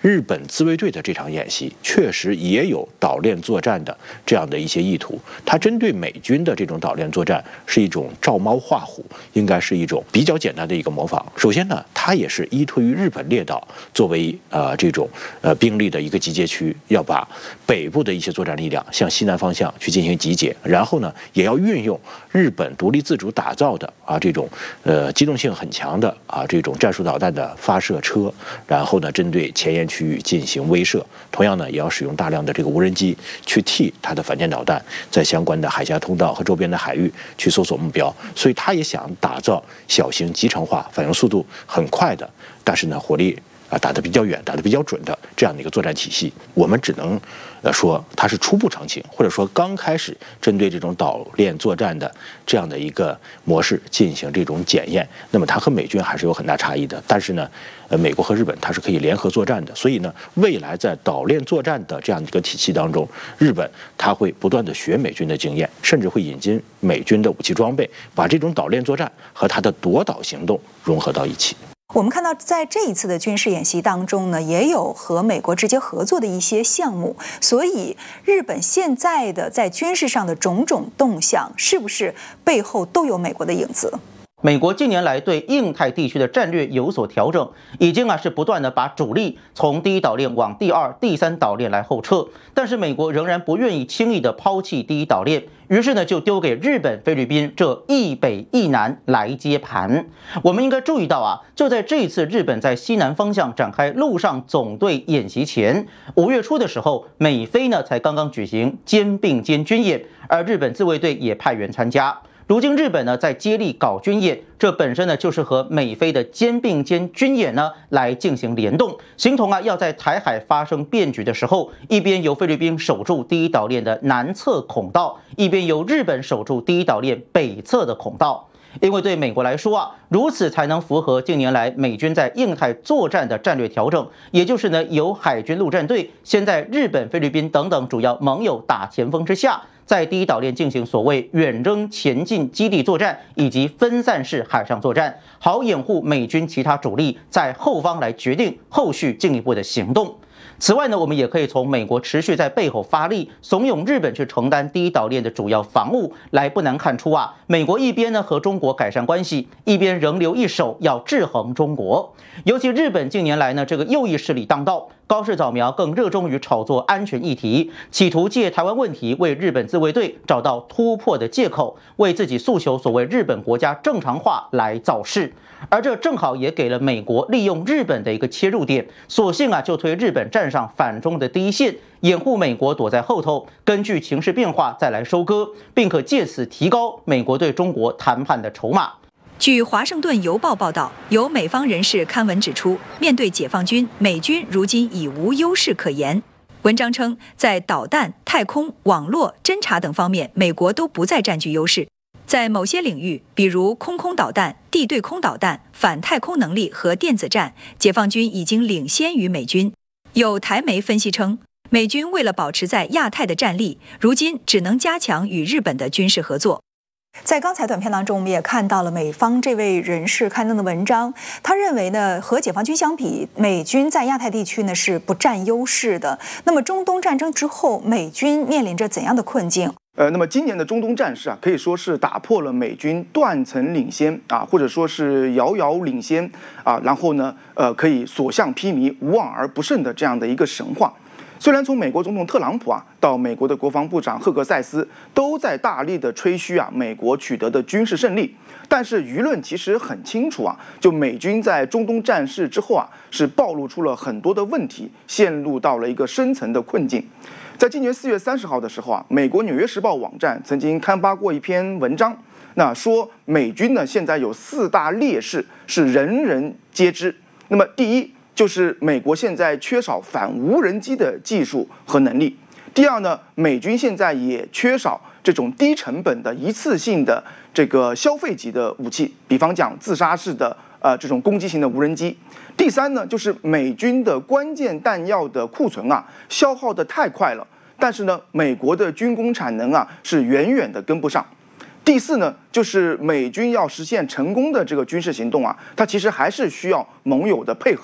日本自卫队的这场演习确实也有岛链作战的这样的一些意图。它针对美军的这种岛链作战是一种照猫画虎，应该是一种比较简单的一个模仿。首先呢，它也是依托于日本列岛作为这种兵力的一个集结区，要把北部的一些作战力量向西南方向去进行集结，然后呢，也要运用日本独立自主打造的这种机动性很强的这种战术导弹的发射车，然后呢，针对前沿区域进行威慑。同样呢，也要使用大量的这个无人机去替它的反舰导弹在相关的海峡通道和周边的海域去搜索目标。所以他也想打造小型集成化、反应速度很快的，但是呢，火力打得比较远、打得比较准的这样的一个作战体系。我们只能说它是初步成型，或者说刚开始针对这种岛链作战的这样的一个模式进行这种检验。那么它和美军还是有很大差异的，但是呢，美国和日本它是可以联合作战的。所以呢，未来在岛链作战的这样一个体系当中，日本它会不断的学美军的经验，甚至会引进美军的武器装备，把这种岛链作战和它的夺岛行动融合到一起。 我们看到，在这一次的军事演习当中呢，也有和美国直接合作的一些项目，所以日本现在的在军事上的种种动向，是不是背后都有美国的影子？ 美国近年来对印太地区的战略有所调整，已经是不断的把主力从第一岛链往第二、第三岛链来后撤，但是美国仍然不愿意轻易的抛弃第一岛链，于是呢就丢给日本、菲律宾这一北一南来接盘。我们应该注意到就在这一次日本在西南方向展开陆上总队演习前，5月初的时候，美菲呢才刚刚举行肩并肩军演，而日本自卫队也派员参加。如今日本呢在接力搞军演，这本身呢就是和美菲的肩并肩军演呢来进行联动，形同要在台海发生变局的时候，一边由菲律宾守住第一岛链的南侧孔道，一边由日本守住第一岛链北侧的孔道。因为对美国来说如此才能符合近年来美军在印太作战的战略调整，也就是呢由海军陆战队先在日本、菲律宾等等主要盟友打前锋之下，在第一岛链进行所谓远征前进基地作战以及分散式海上作战，好掩护美军其他主力在后方来决定后续进一步的行动。此外呢，我们也可以从美国持续在背后发力，怂恿日本去承担第一岛链的主要防务来，不难看出美国一边呢和中国改善关系，一边仍留一手要制衡中国。尤其日本近年来呢，这个右翼势力当道，高市早苗更热衷于炒作安全议题，企图借台湾问题为日本自卫队找到突破的借口，为自己诉求所谓日本国家正常化来造势。而这正好也给了美国利用日本的一个切入点，索性就推日本站上反中的第一线，掩护美国躲在后头，根据情势变化再来收割，并可借此提高美国对中国谈判的筹码。 据《华盛顿邮报》报道，有美方人士刊文指出，面对解放军，美军如今已无优势可言。文章称，在导弹、太空、网络、侦察等方面，美国都不再占据优势。在某些领域，比如空空导弹、地对空导弹、反太空能力和电子战，解放军已经领先于美军。有台媒分析称，美军为了保持在亚太的战力，如今只能加强与日本的军事合作。在刚才短片当中，我们也看到了美方这位人士刊登的文章，他认为呢，和解放军相比，美军在亚太地区呢是不占优势的。那么中东战争之后，美军面临着怎样的困境？ 那么今年的中东战事可以说是打破了美军断层领先或者说是遥遥领先然后呢，可以所向披靡、无往而不胜的这样的一个神话。虽然从美国总统特朗普到美国的国防部长赫格塞斯都在大力的吹嘘美国取得的军事胜利，但是舆论其实很清楚就美军在中东战事之后是暴露出了很多的问题，陷入到了一个深层的困境。在今年4月30号的时候美国《纽约时报》网站曾经刊发过一篇文章，那说美军呢现在有4大劣势是人人皆知。那么第一，就是美国现在缺少反无人机的技术和能力。第二呢，美军现在也缺少这种低成本的一次性的这个消费级的武器，比方讲自杀式的这种攻击型的无人机。第三呢，就是美军的关键弹药的库存消耗的太快了，但是呢，美国的军工产能是远远的跟不上。第四呢，就是美军要实现成功的这个军事行动它其实还是需要盟友的配合的。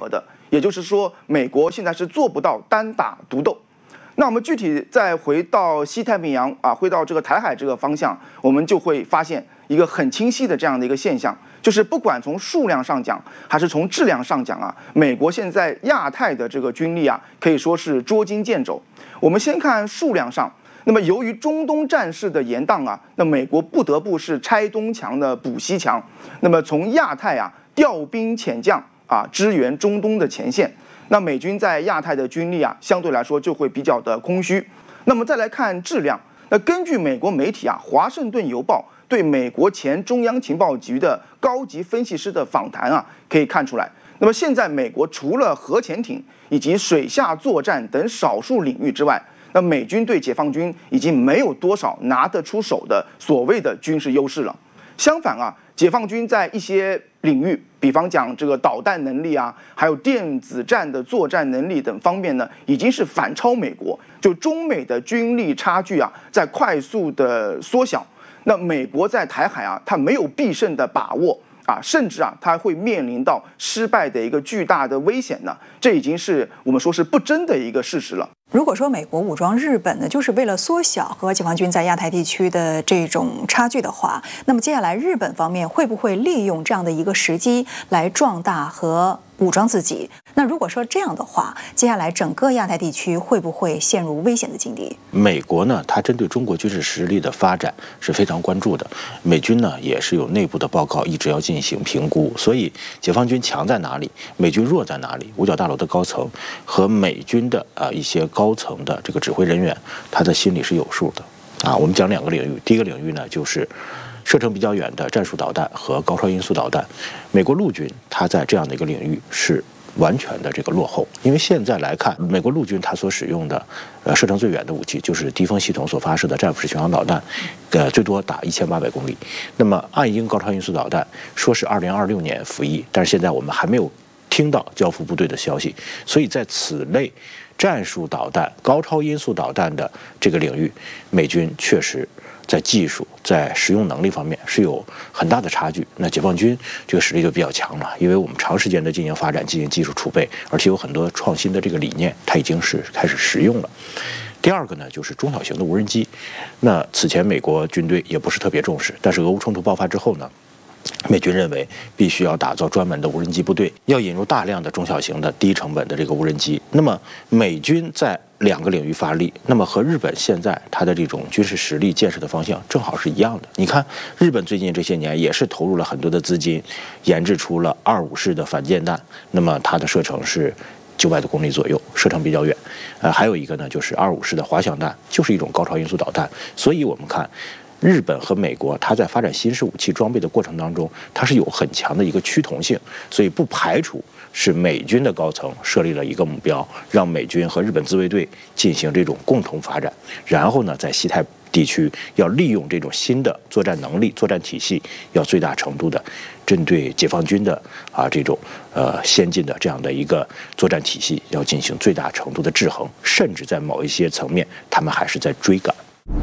也就是说，美国现在是做不到单打独斗。那我们具体再回到西太平洋啊，回到这个台海这个方向，我们就会发现一个很清晰的这样的一个现象，就是不管从数量上讲，还是从质量上讲啊，美国现在亚太的这个军力啊，可以说是捉襟见肘。我们先看数量上，那么由于中东战事的延宕啊，那美国不得不是拆东墙的补西墙，那么从亚太啊调兵遣将啊，支援中东的前线。那美军在亚太的军力啊，相对来说就会比较的空虚。那么再来看质量，那根据美国媒体啊《华盛顿邮报》对美国前中央情报局的高级分析师的访谈啊，可以看出来，那么现在美国除了核潜艇以及水下作战等少数领域之外，那美军对解放军已经没有多少拿得出手的所谓的军事优势了。相反啊，解放军在一些领域，比方讲这个导弹能力啊，还有电子战的作战能力等方面呢，已经是反超美国。就中美的军力差距啊，在快速的缩小。那美国在台海啊，它没有必胜的把握啊，甚至啊，它会面临到失败的一个巨大的危险呢。这已经是我们说是不争的一个事实了。 如果说美国武装日本呢，就是为了缩小和解放军在亚太地区的这种差距的话，那么接下来日本方面会不会利用这样的一个时机来壮大和武装自己？那如果说这样的话，接下来整个亚太地区会不会陷入危险的境地？ 美国呢，它针对中国军事实力的发展是非常关注的。美军呢，也是有内部的报告，一直要进行评估。所以，解放军强在哪里，美军弱在哪里？五角大楼的高层和美军的一些高层的这个指挥人员，他的心里是有数的啊。我们讲两个领域，第一个领域呢，就是射程比较远的战术导弹和高超音速导弹。美国陆军它在这样的一个领域是完全的这个落后，因为现在来看，美国陆军它所使用的射程最远的武器就是低风系统所发射的战斧式巡航导弹，最多打1800公里。那么岸鹰高超音速导弹说是2026年服役，但是现在我们还没有听到交付部队的消息，所以在此类战术导弹、高超音速导弹的这个领域，美军确实在技术、在实用能力方面是有很大的差距。那解放军这个实力就比较强了，因为我们长时间的进行发展、进行技术储备，而且有很多创新的这个理念，它已经是开始实用了。第二个呢，就是中小型的无人机。那此前美国军队也不是特别重视，但是俄乌冲突爆发之后呢，美军认为必须要打造专门的无人机部队，要引入大量的中小型的低成本的这个无人机。那么美军在两个领域发力，那么和日本现在它的这种军事实力建设的方向正好是一样的。你看，日本最近这些年也是投入了很多的资金，研制出了25式的反舰弹，那么它的射程是900多公里左右，射程比较远。还有一个呢，就是25式的滑翔弹，就是一种高超音速导弹。所以我们看，日本和美国，它在发展新式武器装备的过程当中，它是有很强的一个趋同性，所以不排除是美军的高层设立了一个目标，让美军和日本自卫队进行这种共同发展，然后呢，在西太地区要利用这种新的作战能力、作战体系，要最大程度的针对解放军的这种先进的这样的一个作战体系，要进行最大程度的制衡，甚至在某一些层面，他们还是在追赶。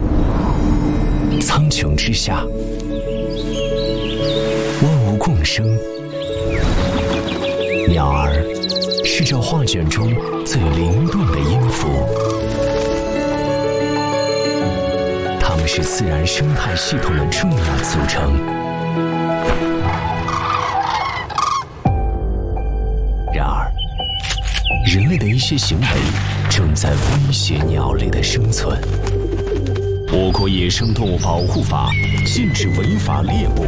苍穹之下，万物共生。鸟儿是这画卷中最灵动的音符，它们是自然生态系统的重要组成。然而，人类的一些行为正在威胁鸟类的生存。我国野生动物保护法禁止违法猎捕、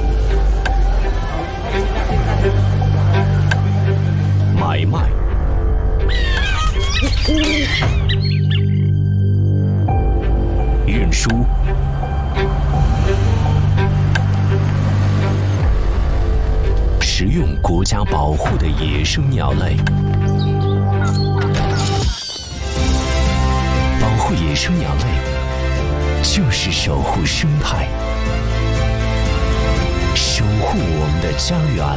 买卖、运输、食用国家保护的野生鸟类。保护野生鸟类就是守护生态，守护我们的家园。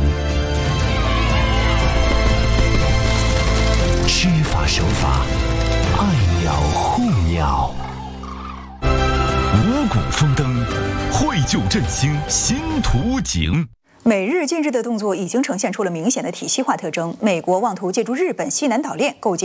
知法守法，爱鸟护鸟。 五谷丰登，绘就振兴新图景。 美日近日的动作已经呈现出了明显的体系化特征。美国妄图借助日本西南岛链构建